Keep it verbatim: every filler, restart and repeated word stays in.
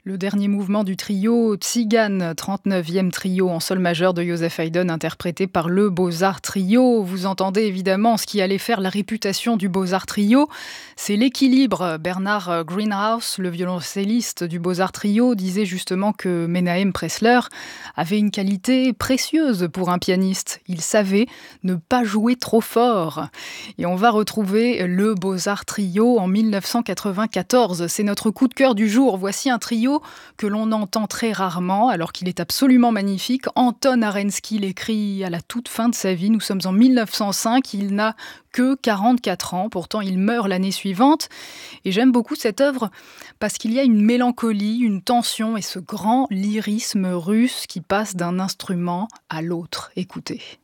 Le dernier mouvement du trio Tzigane, trente-neuvième trio en sol majeur de Joseph Haydn, interprété par le Beaux-Arts Trio. Vous entendez évidemment ce qui allait faire la réputation du Beaux-Arts Trio, c'est l'équilibre. Bernard Greenhouse, le violoncelliste du Beaux-Arts Trio, disait justement que Menahem Pressler avait une qualité précieuse pour un pianiste. Il savait ne pas jouer trop fort. Et on va retrouver le Beaux-Arts Trio en mille neuf cent quatre-vingt-quatorze. C'est notre coup de cœur du jour. Voici un trio que l'on entend très rarement, alors qu'il est absolument magnifique. Anton Arensky l'écrit à la toute fin de sa vie. Nous sommes en mille neuf cent cinq, il n'a que quarante-quatre ans, pourtant il meurt l'année suivante. Et j'aime beaucoup cette œuvre parce qu'il y a une mélancolie, une tension et ce grand lyrisme russe qui passe d'un instrument à l'autre. Écoutez.